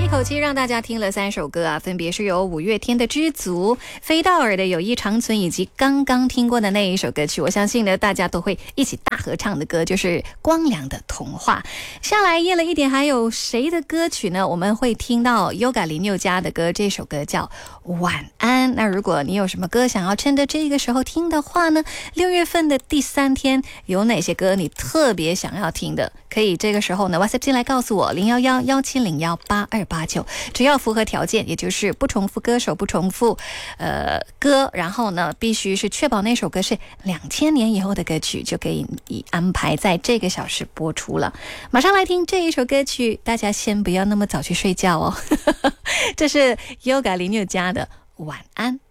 一口气让大家听了3首歌啊，分别是由五月天的《知足》、飞道尔的《友谊长存》，以及刚刚听过的那一首歌曲，我相信呢大家都会一起大合唱的歌，就是光良的《童话》。下来夜了一点，还有谁的歌曲呢？我们会听到 Yoga 林宥嘉的歌，这首歌叫《晚安》。那如果你有什么歌想要趁着这个时候听的话呢，6月份的第3天有哪些歌你特别想要听的，可以这个时候呢 WhatsApp 进来告诉我011-1701-8289，只要符合条件，也就是不重复歌手、不重复歌，然后呢必须是确保那首歌是2000年以后的歌曲，就可以安排在这个小时播出了。马上来听这一首歌曲，大家先不要那么早去睡觉哦这是 Yoga 林宥嘉的《晚安》。